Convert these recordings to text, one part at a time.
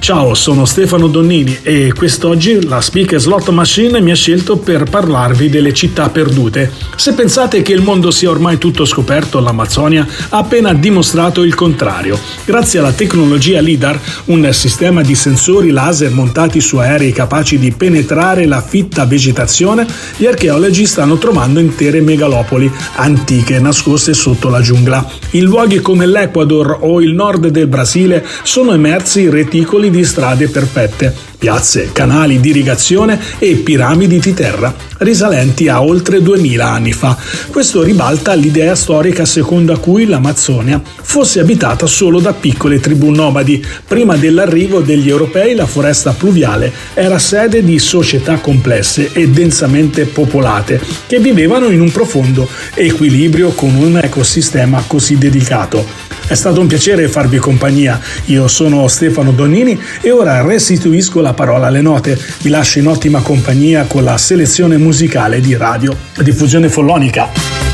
Ciao, sono Stefano Donnini e quest'oggi la Speaker Slot Machine mi ha scelto per parlarvi delle città perdute. Se pensate che il mondo sia ormai tutto scoperto, l'Amazzonia ha appena dimostrato il contrario. Grazie alla tecnologia LIDAR, un sistema di sensori laser montati su aerei capaci di penetrare la fitta vegetazione, gli archeologi stanno trovando intere megalopoli antiche nascoste sotto la giungla. In luoghi come l'Ecuador o il nord del Brasile sono emersi reticoli di strade perfette, piazze, canali di irrigazione e piramidi di terra, risalenti a oltre 2000 anni fa. Questo ribalta l'idea storica secondo cui l'Amazzonia fosse abitata solo da piccole tribù nomadi. Prima dell'arrivo degli europei la foresta pluviale era sede di società complesse e densamente popolate, che vivevano in un profondo equilibrio con un ecosistema così dedicato. È stato un piacere farvi compagnia, io sono Stefano Donnini e ora restituisco la parola alle note. Vi lascio in ottima compagnia con la selezione musicale di Radio Diffusione Follonica.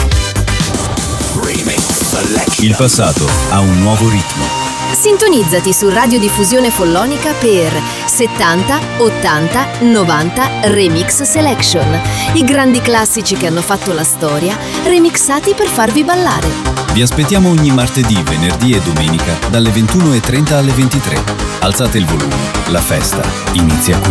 Il passato ha un nuovo ritmo. Sintonizzati su Radiodiffusione Follonica per 70, 80, 90 Remix Selection. I grandi classici che hanno fatto la storia, remixati per farvi ballare. Vi aspettiamo ogni martedì, venerdì e domenica dalle 21:30 alle 23. Alzate il volume, la festa inizia qui.